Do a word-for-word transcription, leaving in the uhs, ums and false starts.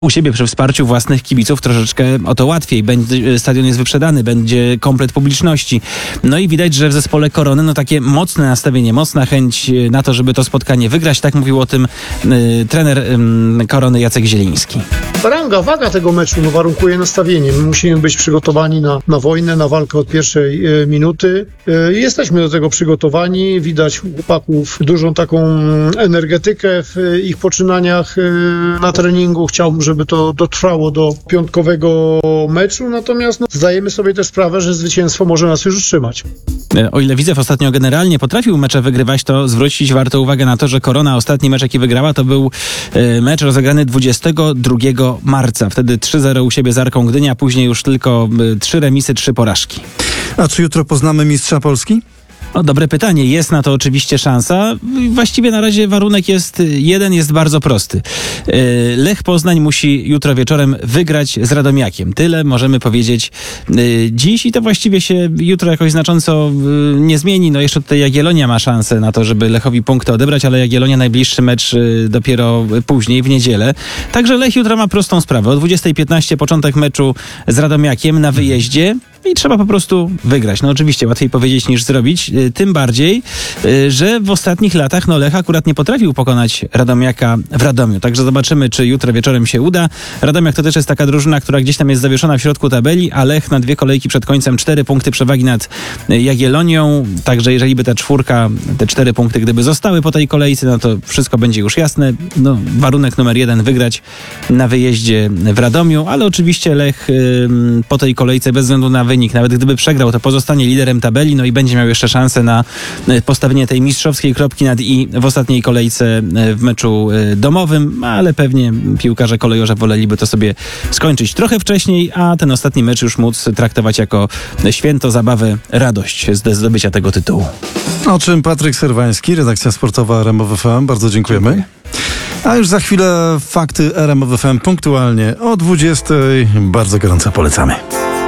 u siebie przy wsparciu własnych kibiców troszeczkę o to łatwiej. Będzie, stadion jest wyprzedany, będzie komplet publiczności. No i widać, że w zespole Korony no takie mocne nastawienie, mocna chęć na to, żeby to spotkanie wygrać. Tak mówił o tym y, trener y, Korony Jacek Zieliński. Ranga, waga tego meczu no, warunkuje nastawienie. My musimy być przygotowani na, na wojnę, na walkę od pierwszej e, minuty. E, jesteśmy do tego przygotowani. Widać u chłopaków dużą taką energetykę w ich poczynaniach e, na treningu. Chciałbym, żeby to dotrwało do piątkowego meczu. Natomiast no, zdajemy sobie też sprawę, że zwycięstwo może nas już utrzymać. O ile Widzew ostatnio generalnie potrafił mecze wygrywać, to zwrócić warto uwagę na to, że Korona ostatni mecz, jaki wygrała, to był e, mecz rozegrany dwudziestego drugiego marca. Wtedy trzy zero u siebie z Arką Gdynia, później już tylko trzy remisy, trzy porażki. A czy jutro poznamy mistrza Polski? O, dobre pytanie. Jest na to oczywiście szansa. Właściwie na razie warunek jest jeden, jest bardzo prosty. Lech Poznań musi jutro wieczorem wygrać z Radomiakiem. Tyle możemy powiedzieć dziś i to właściwie się jutro jakoś znacząco nie zmieni. No jeszcze tutaj Jagiellonia ma szansę na to, żeby Lechowi punkty odebrać, ale Jagiellonia najbliższy mecz dopiero później, w niedzielę. Także Lech jutro ma prostą sprawę. O dwudziestej piętnaście początek meczu z Radomiakiem na wyjeździe. I trzeba po prostu wygrać. No oczywiście łatwiej powiedzieć niż zrobić. Tym bardziej, że w ostatnich latach no Lech akurat nie potrafił pokonać Radomiaka w Radomiu. Także zobaczymy, czy jutro wieczorem się uda. Radomiak to też jest taka drużyna, która gdzieś tam jest zawieszona w środku tabeli, a Lech na dwie kolejki przed końcem cztery punkty przewagi nad Jagiellonią. Także jeżeli by ta czwórka, te cztery punkty gdyby zostały po tej kolejce, no to wszystko będzie już jasne. No, warunek numer jeden wygrać na wyjeździe w Radomiu, ale oczywiście Lech ym, po tej kolejce bez względu na wynik, nawet gdyby przegrał, to pozostanie liderem tabeli, no i będzie miał jeszcze szansę na postawienie tej mistrzowskiej kropki nad i w ostatniej kolejce w meczu domowym, ale pewnie piłkarze kolejorze woleliby to sobie skończyć trochę wcześniej, a ten ostatni mecz już móc traktować jako święto, zabawę, radość ze zdobycia tego tytułu. O czym Patryk Serwański, redakcja sportowa R M F F M. Bardzo dziękujemy. Dziękuję. A już za chwilę fakty R M F F M punktualnie o dwudziestej. Bardzo gorąco polecamy.